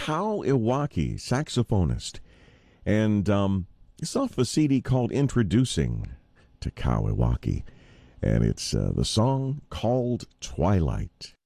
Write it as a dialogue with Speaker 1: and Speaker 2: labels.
Speaker 1: Kyle Iwaki, saxophonist. And it's off a CD called Introducing to Kyle Iwaki. And it's the song called Twilight.